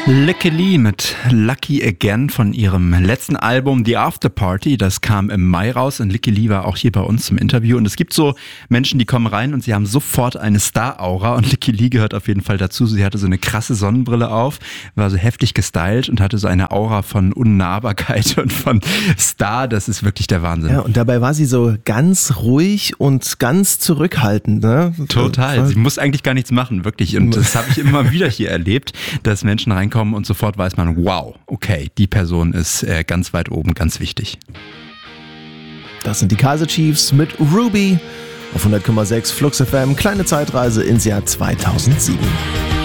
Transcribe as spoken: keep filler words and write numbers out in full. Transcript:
Lykke Li mit Lucky Again von ihrem letzten Album The After Party. Das kam im Mai raus und Lykke Li war auch hier bei uns zum Interview. Und es gibt so Menschen, die kommen rein und sie haben sofort eine Star-Aura und Lykke Li gehört auf jeden Fall dazu. Sie hatte so eine krasse Sonnenbrille auf, war so heftig gestylt und hatte so eine Aura von Unnahbarkeit und von Star. Das ist wirklich der Wahnsinn. Ja, und dabei war sie so ganz ruhig und ganz zurückhaltend. Ne? Total. Sie muss eigentlich gar nichts machen, wirklich. Und das habe ich immer wieder hier erlebt, dass Menschen reinkommen und sofort weiß man, wow, okay, die Person ist äh, ganz weit oben, ganz wichtig. Das sind die Kaiser Chiefs mit Ruby auf hundert Komma sechs Flux F M. Kleine Zeitreise ins Jahr zweitausendsieben.